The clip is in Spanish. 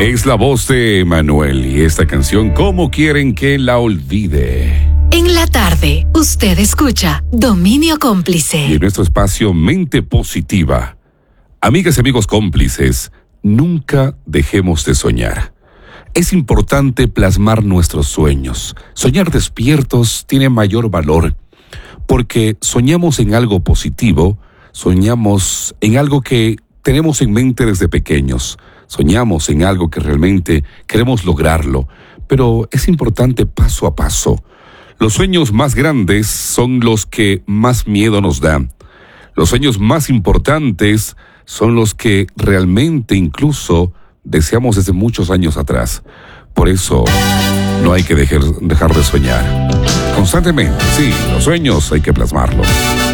Es la voz de Manuel y esta canción, ¿cómo quieren que la olvide? En la tarde, usted escucha Dominio Cómplice. Y en nuestro espacio Mente Positiva. Amigas y amigos cómplices, nunca dejemos de soñar. Es importante plasmar nuestros sueños. Soñar despiertos tiene mayor valor, porque soñamos en algo positivo, soñamos en algo que tenemos en mente desde pequeños, soñamos en algo que realmente queremos lograrlo, pero es importante paso a paso. Los sueños más grandes son los que más miedo nos dan. Los sueños más importantes son los que realmente incluso deseamos desde muchos años atrás. Por eso no hay que dejar de soñar. Constantemente, sí, los sueños hay que plasmarlos.